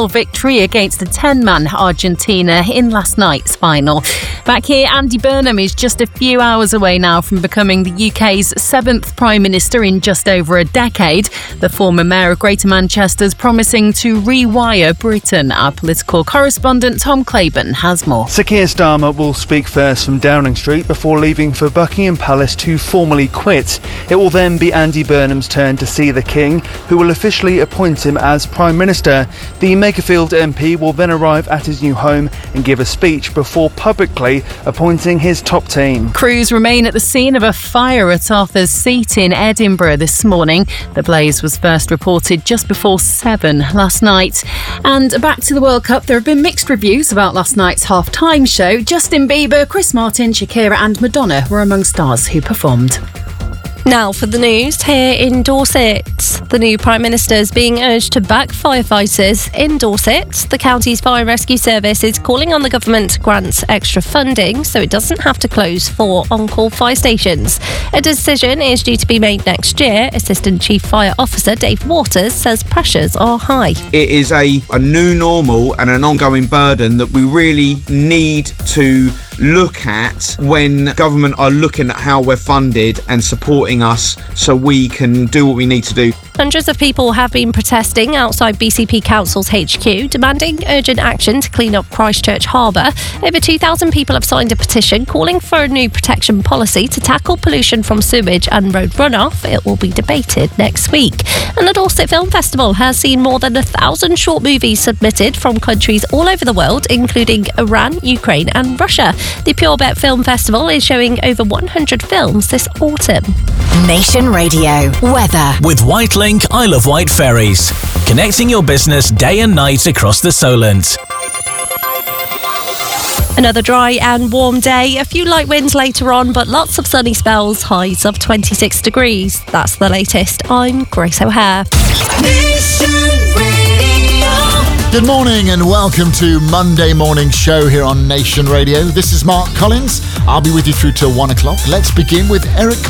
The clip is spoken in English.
2-0 victory against a 10-man Argentina in last night's final. Back here, Andy Burnham is just a few hours away now from becoming the UK's 7th Prime Minister in just over a decade. The former Mayor of Greater Manchester's promising to rewire Britain. Our political correspondent Tom Claiborne has more. Sir Keir Starmer will speak first from Downing Street before leaving for Buckingham Palace to formally quit. It will then be Andy Burnham's turn to see the King, who will officially appoint him as Prime Minister. The Makerfield MP will then arrive at his new home and give a speech before publicly appointing his top team. Crews remain at the scene of a fire at Arthur's Seat in Edinburgh this morning. The blaze was first reported just before 7 last night. And back to the World Cup, there have been mixed reviews about last night's half-time show. Justin Bieber, Chris Martin, Shakira and Madonna were among stars who performed. Now for the news here in Dorset. The new Prime Minister is being urged to back firefighters in Dorset. The county's fire rescue service is calling on the government to grant extra funding so it doesn't have to close 4 on-call fire stations. A decision is due to be made next year. Assistant Chief Fire Officer Dave Waters says pressures are high. It is a new normal and an ongoing burden that we really need to look at when government are looking at how we're funded and supporting us so we can do what we need to do. Hundreds of people have been protesting outside BCP Council's HQ, demanding urgent action to clean up Christchurch Harbour. Over 2,000 people have signed a petition calling for a new protection policy to tackle pollution from sewage and road runoff. It will be debated next week. And the Dorset Film Festival has seen more than 1,000 short movies submitted from countries all over the world, including Iran, Ukraine and Russia. The Pure Bet Film Festival is showing over 100 films this autumn. Nation Radio weather with Whitelink Isle of Wight ferries, connecting your business day and night across the Solent. Another dry and warm day, a few light winds later on, but lots of sunny spells, highs of 26 degrees. That's the latest. I'm Grace O'Hare. Good morning and welcome to Monday Morning Show here on Nation Radio. This is Mark Collins. I'll be with you through till 1 o'clock. Let's begin with Eric